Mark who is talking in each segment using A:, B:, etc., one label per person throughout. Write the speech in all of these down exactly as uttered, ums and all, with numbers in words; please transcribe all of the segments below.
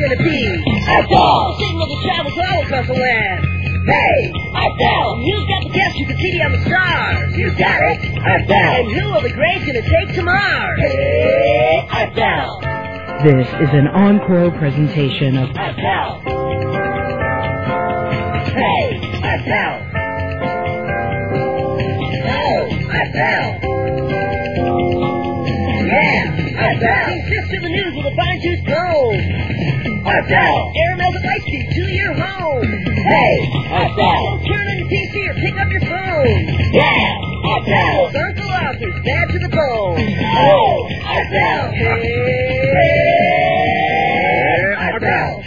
A: gonna be? Adele! Signal that travels all across the land. Hey, Adele! Who's got the guest who can see on the stars? You got it, Adele! And who will the Grays gonna take to Mars? Hey, Adele!
B: This is an encore presentation of
A: Adele! Hey, Adele! Oh, Adele! Yeah, Adele! Sister the news with a fine-tooth comb. Adele! Air melted light speed to your home. Hey, Adele! Don't turn on your P C or pick up your phone. Yeah, Adele! Uncle Arthur's bad to the bone. Oh, Adele! Hey, Adele!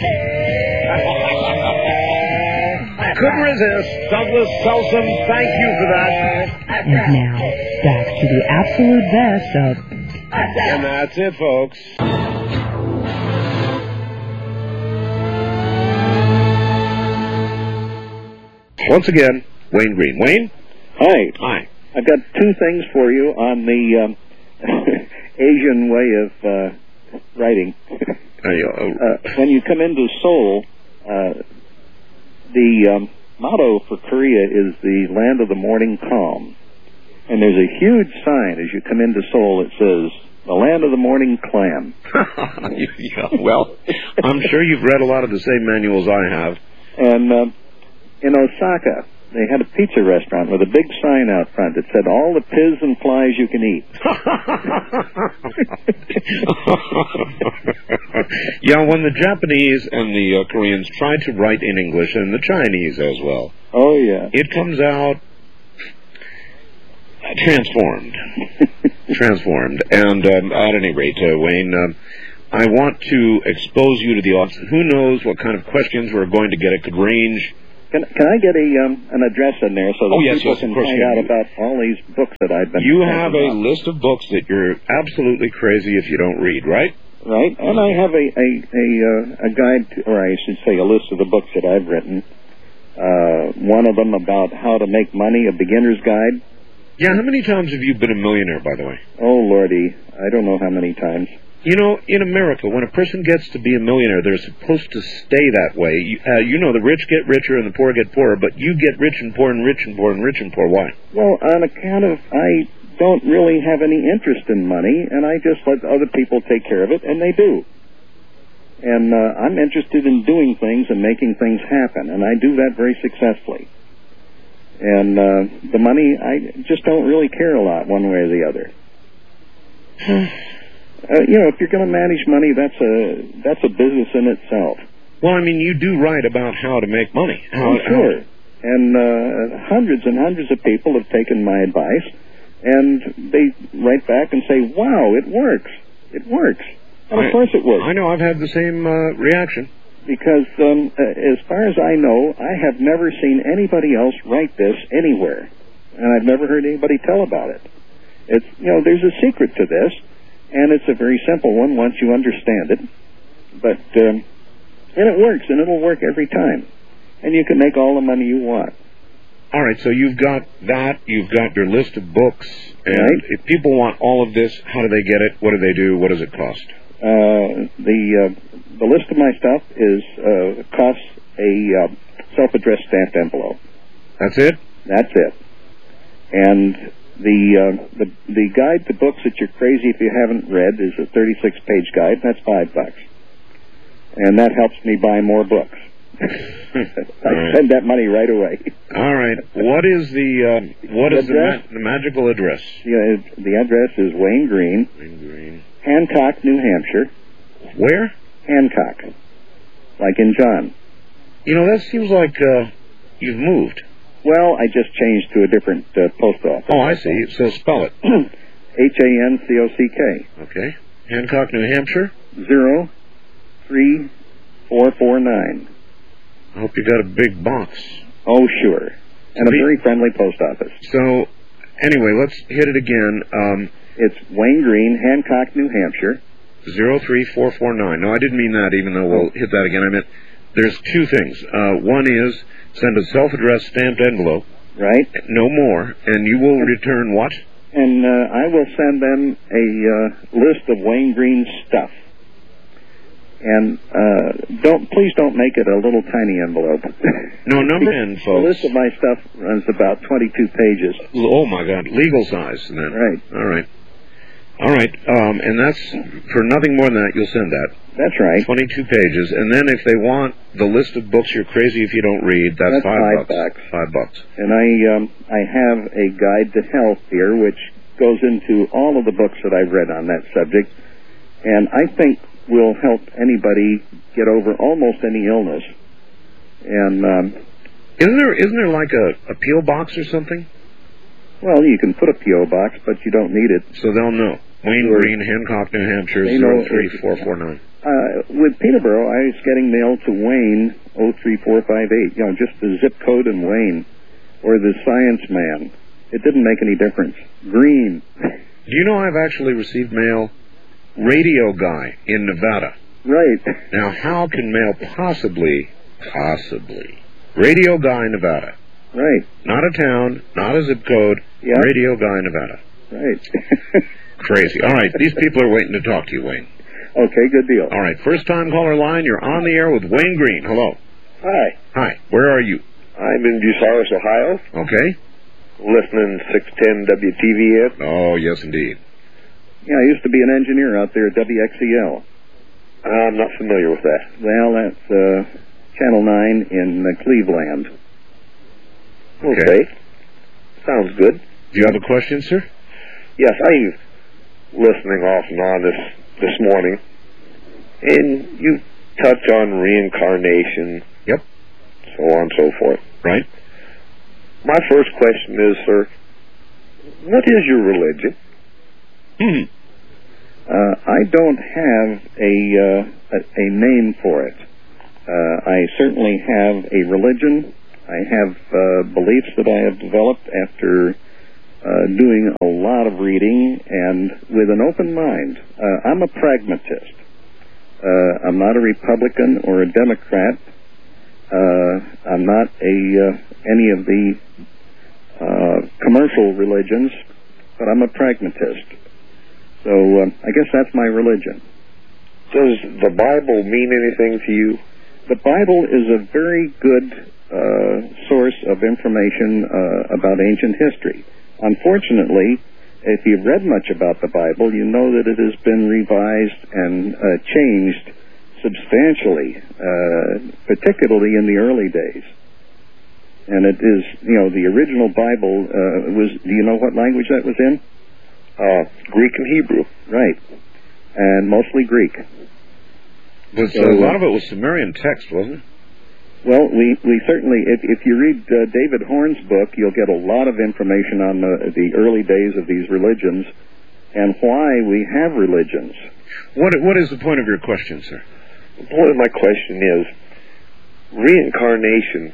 C: Couldn't resist. Douglas Felsom, thank you for that.
B: And now, back to the absolute best of
C: And that's it, folks. Once again, Wayne Green. Wayne?
D: Hi.
C: Hi.
D: I've got two things for you on the um, Asian way of uh, writing.
C: Uh,
D: uh, when you come into Seoul, uh, the um, motto for Korea is the land of the morning calm. And there's a huge sign as you come into Seoul that says, the land of the morning clam.
C: Yeah, well, I'm sure you've read a lot of the same manuals I have.
D: And uh, in Osaka, they had a pizza restaurant with a big sign out front that said, all the piz and flies you can eat.
C: Yeah, when the Japanese and the uh, Koreans try to write in English, and the Chinese as well.
D: Oh, yeah.
C: It comes out transformed. Transformed. And um, at any rate, uh, Wayne, um, I want to expose you to the audience. Who knows what kind of questions we're going to get. It could range.
D: Can, can I get a um, an address in there so that
C: oh, yes,
D: people
C: yes,
D: can
C: course,
D: find
C: yeah.
D: out about all these books that I've been
C: You have a
D: about.
C: list of books that you're absolutely crazy if you don't read, right?
D: Right, and I have a a a, uh, a guide, to, or I should say a list of the books that I've written. Uh, one of them about how to make money, a beginner's guide.
C: Yeah, how many times have you been a millionaire, by the way?
D: Oh, Lordy, I don't know how many times.
C: You know, in America, when a person gets to be a millionaire, they're supposed to stay that way. You, uh, you know, the rich get richer and the poor get poorer, but you get rich and poor and rich and poor and rich and poor. Why?
D: Well, on account of I don't really have any interest in money, and I just let other people take care of it, and they do. And uh, I'm interested in doing things and making things happen, and I do that very successfully. And uh, the money, I just don't really care a lot one way or the other. Uh, you know, if you're going to manage money, that's a that's a business in itself.
C: Well, I mean, you do write about how to make money. How,
D: oh, sure.
C: How...
D: And uh, hundreds and hundreds of people have taken my advice, and they write back and say, wow, it works. It works. And, of
C: I,
D: course it works.
C: I know. I've had the same uh, reaction.
D: Because um, uh, as far as I know, I have never seen anybody else write this anywhere. And I've never heard anybody tell about it. It's, you know, there's a secret to this. And it's a very simple one once you understand it. But, um, and it works, and it'll work every time. And you can make all the money you want.
C: All right, so you've got that, you've got your list of books, and
D: right.
C: If people want all of this, how do they get it? What do they do? What does it cost?
D: Uh, the, uh, the list of my stuff is, uh, costs a, uh, self-addressed stamped envelope.
C: That's it?
D: That's it. And The, uh, the the guide to books that you're crazy if you haven't read is a thirty-six page guide. That's five bucks, and that helps me buy more books. I
C: right.
D: spend that money right away.
C: All right. What is the uh, what is the, ma- the magical address?
D: The, uh, the address is Wayne Green,
C: Wayne Green,
D: Hancock, New Hampshire.
C: Where?
D: Hancock, like in John.
C: You know, that seems like uh, you've moved.
D: Well, I just changed to a different uh, post office.
C: Oh, I see. So spell it.
D: H A N C O C K.
C: Okay. Hancock, New Hampshire?
D: Zero, three, four, four, nine.
C: I hope you got a big box.
D: Oh, sure. And a very friendly post office.
C: So, anyway, let's hit it again. Um,
D: it's Wayne Green, Hancock, New Hampshire.
C: Zero, three, four, four, nine. No, I didn't mean that, even though we'll hit that again. I meant there's two things. Uh, one is send a self-addressed stamped envelope.
D: Right.
C: No more. And you will return what?
D: And uh, I will send them a uh, list of Wayne Green's stuff. And uh, don't please don't make it a little tiny envelope.
C: No, number ten,
D: The
C: folks.
D: list of my stuff runs about twenty-two pages.
C: Oh, my God. Legal size, then.
D: Right.
C: All right. All right. Um, and that's, for nothing more than that, you'll send that.
D: That's right.
C: twenty-two pages. And then if they want the list of books you're crazy if you don't read, that's,
D: That's
C: five,
D: five
C: bucks.
D: bucks.
C: Five bucks.
D: And I um, I have a guide to health here, which goes into all of the books that I've read on that subject, and I think will help anybody get over almost any illness. And um,
C: Isn't there, isn't there like a, a P O box or something?
D: well, you can put a P O box, but you don't need it.
C: So they'll know. Wayne
D: Sure.
C: Green, Hancock, New Hampshire,
D: They know
C: zero three four four nine.
D: Uh, with Peterborough, I was getting mail to Wayne oh three four five eight. You know, just the zip code in Wayne, or the Science Man. It didn't make any difference. Green.
C: Do you know I've actually received mail, Radio Guy in Nevada?
D: Right.
C: Now, how can mail possibly, possibly, Radio Guy, Nevada?
D: Right.
C: Not a town, not a zip code,
D: Yeah.
C: Radio Guy, Nevada.
D: Right.
C: Crazy. All right, these people are waiting to talk to you, Wayne.
D: Okay, good deal.
C: All right, first time caller line, you're on the air with Wayne Green. Hello.
E: Hi,
C: Hi, where are you?
E: I'm in Bucyrus, Ohio,
C: Okay.
E: listening six ten W T V N.
C: Oh, yes, indeed.
D: Yeah, I used to be an engineer out there at W X E L.
E: I'm not familiar with that.
D: Well, that's uh, Channel nine in uh, Cleveland.
C: Okay.
E: Okay. Sounds good.
C: Do you have a question, sir?
E: Yes, I'm listening off and on this, this morning, and you touch on reincarnation.
C: Yep.
E: So on and so forth.
C: Right.
E: My first question is, sir, what is your religion?
C: Hmm.
D: Uh, I don't have a, uh, a a name for it. Uh, I certainly have a religion. I have uh, beliefs that I have developed after uh, doing a lot of reading and with an open mind. Uh, I'm a pragmatist. Uh, I'm not a Republican or a Democrat. Uh, I'm not a uh, any of the uh, commercial religions, but I'm a pragmatist. So uh, I guess that's my religion.
E: Does the Bible mean anything to you?
D: The Bible is a very good uh, source of information uh, about ancient history. Unfortunately, if you've read much about the Bible, you know that it has been revised and uh, changed substantially, uh, particularly in the early days. And it is, you know, the original Bible uh, was, do you know what language that was in?
E: Uh, Greek and Hebrew.
D: Right. And mostly Greek.
C: Was,
D: So,
C: a lot of it was Sumerian text, wasn't it?
D: Well, we, we certainly, if, if you read uh, David Horn's book, you'll get a lot of information on the, the early days of these religions and why we have religions.
C: What What is the point of your question, sir?
E: The point of my question is, reincarnation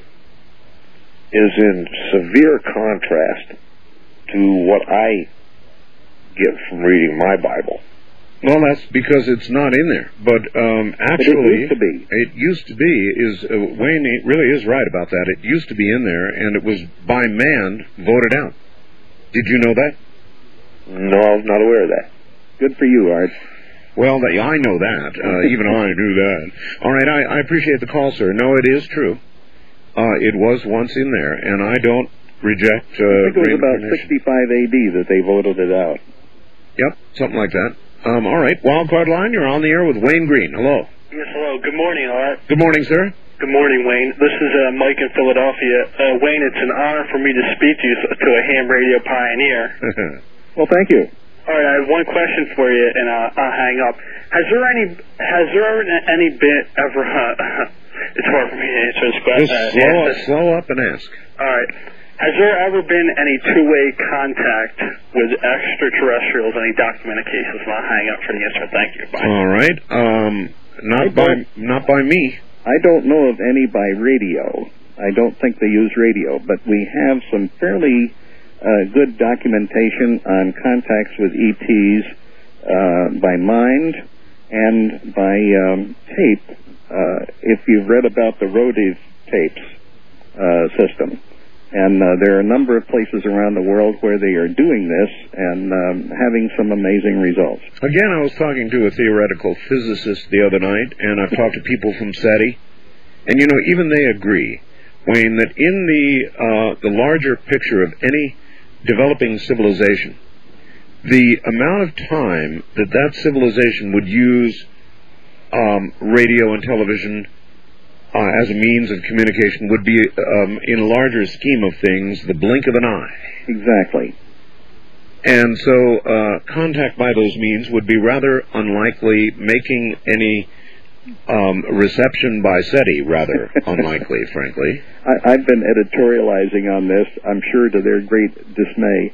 E: is in severe contrast to what I get from reading my Bible.
C: Well, that's because it's not in there. But um, actually,
D: used to be.
C: It used to be. Is uh, Wayne really is right about that? It used to be in there, and it was by man voted out. Did you know that?
E: No, I was not aware of that.
D: Good for you, Art.
C: Well, that, I know that. Uh, even I knew that. All right, I, I appreciate the call, sir. No, it is true. Uh, it was once in there, and I don't reject uh,
D: I think it was about
C: reincarnation.
D: sixty-five A D that they voted it out.
C: Yep, something like that. Um, all right, wild card line, you're on the air with Wayne Green. Hello.
F: Yes, hello. Good morning, Art.
C: Good morning, sir.
F: Good morning, Wayne. This is uh, Mike in Philadelphia. Uh, Wayne, it's an honor for me to speak to you, to a ham radio pioneer.
D: Well, thank you.
F: All right, I have one question for you, and uh, I'll hang up. Has there any, has there ever any been ever? Uh, it's hard for me to answer this question.
C: Just
F: Uh,
C: slow,
F: answer.
C: up, slow up and ask.
F: All right. Has there ever been any two-way contact with extraterrestrials? Any documented cases? And I'll hang up for the answer. Thank you. Bye.
C: All right. Um, not
D: I
C: by
D: don't-
C: not by me.
D: I don't know of any by radio. I don't think they use radio, but we have some fairly uh, good documentation on contacts with E Ts uh, by mind and by um, tape. Uh, if you've read about the Rodiv tapes uh, system, And uh, there are a number of places around the world where they are doing this and um, having some amazing results.
C: Again, I was talking to a theoretical physicist the other night, and I've talked to people from SETI, and, you know, even they agree, Wayne, that in the uh, the larger picture of any developing civilization, the amount of time that that civilization would use um, radio and television uh, as a means of communication would be, um, in a larger scheme of things, the blink of an eye.
D: Exactly.
C: And so uh, contact by those means would be rather unlikely, making any um, reception by SETI rather unlikely, frankly.
D: I, I've been editorializing on this, I'm sure to their great dismay.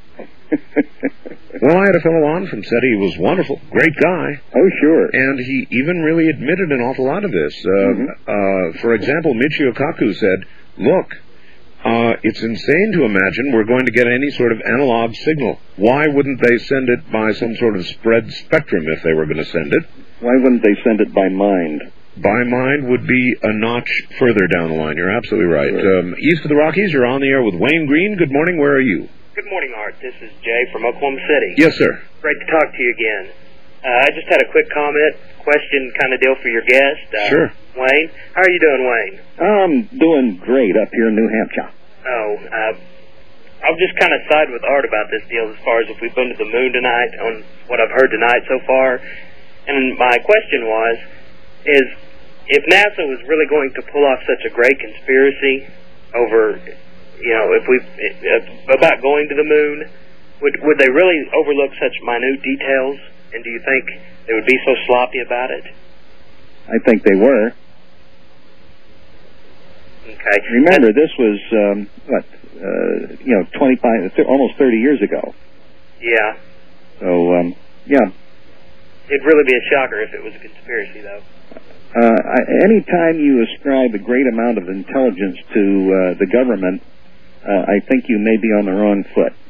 C: Well, I had a fellow on from SETI. He was wonderful, great guy.
D: Oh, sure.
C: And he even really admitted an awful lot of this. Uh,
D: mm-hmm.
C: uh, for example, Michio Kaku said, look, uh, it's insane to imagine we're going to get any sort of analog signal. Why wouldn't they send it by some sort of spread spectrum if they were going to send it?
D: Why wouldn't they send it by mind?
C: By mind would be a notch further down the line. You're absolutely right.
D: Sure.
C: Um, east of the Rockies, you're on the air with Wayne Green. Good morning. Where are you?
G: Good morning, Art. This is Jay from Oklahoma City.
C: Yes, sir.
G: Great to talk to you again. Uh, I just had a quick comment, question kind of deal for your guest. Uh,
C: sure.
G: Wayne. How are you doing, Wayne?
D: I'm doing great up here in New Hampshire.
G: Oh, uh, I'll just kind of side with Art about this deal as far as if we've been to the moon tonight, on what I've heard tonight so far. And my question was, is if NASA was really going to pull off such a great conspiracy over... You know, if we uh, about going to the moon, would would they really overlook such minute details? And do you think they would be so sloppy about it?
D: I think they were.
G: Okay.
D: Remember, this was um, what uh, you know, twenty-five, almost thirty years ago.
G: Yeah.
D: So um, yeah.
G: It'd really be a shocker if it was a conspiracy, though.
D: Uh, I, anytime you ascribe a great amount of intelligence to uh, the government, Uh, I think you may be on the wrong foot.